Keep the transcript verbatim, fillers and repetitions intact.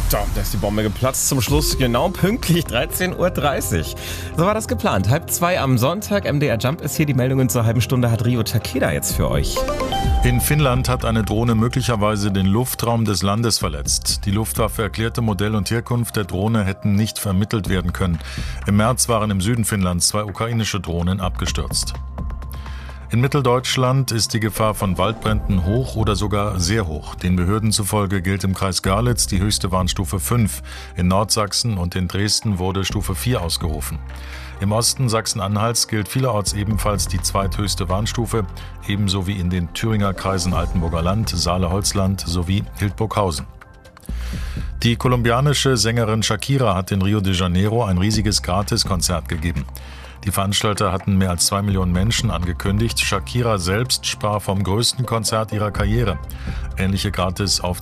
Da ist die Bombe geplatzt zum Schluss, genau pünktlich dreizehn Uhr dreißig. So war das geplant. Halb zwei am Sonntag. M D R Jump ist hier. Die Meldungen zur halben Stunde hat Rio Takeda jetzt für euch. In Finnland hat eine Drohne möglicherweise den Luftraum des Landes verletzt. Die Luftwaffe erklärte, Modell und Herkunft der Drohne hätten nicht vermittelt werden können. Im März waren im Süden Finnlands zwei ukrainische Drohnen abgestürzt. In Mitteldeutschland ist die Gefahr von Waldbränden hoch oder sogar sehr hoch. Den Behörden zufolge gilt im Kreis Görlitz die höchste Warnstufe fünf. In Nordsachsen und in Dresden wurde Stufe vier ausgerufen. Im Osten Sachsen-Anhalts gilt vielerorts ebenfalls die zweithöchste Warnstufe, ebenso wie in den Thüringer Kreisen Altenburger Land, Saale-Holzland sowie Hildburghausen. Die kolumbianische Sängerin Shakira hat in Rio de Janeiro ein riesiges Gratiskonzert gegeben. Die Veranstalter hatten mehr als zwei Millionen Menschen angekündigt. Shakira selbst sprach vom größten Konzert ihrer Karriere. Ähnliche Gratis auf